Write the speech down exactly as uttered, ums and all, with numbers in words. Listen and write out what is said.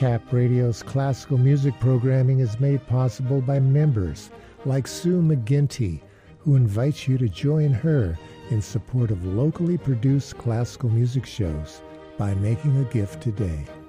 Cap Radio's classical music programming is made possible by members like Sue McGinty, who invites you to join her in support of locally produced classical music shows by making a gift today.